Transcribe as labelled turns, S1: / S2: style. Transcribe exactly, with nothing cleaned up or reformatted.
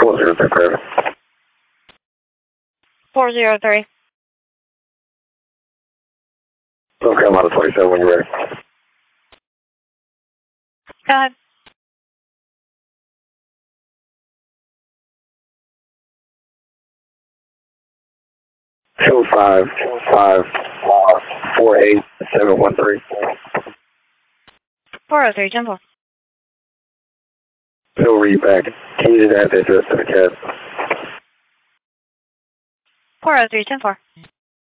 S1: four zero three.
S2: four zero three.
S1: Okay, I'm out of twenty-seven when you're ready.
S2: Go ahead.
S1: Two five five four eight seven one three.
S2: four oh three, ten four.
S1: He'll read back. Can you just add the address to the cab?
S2: four oh three, ten four.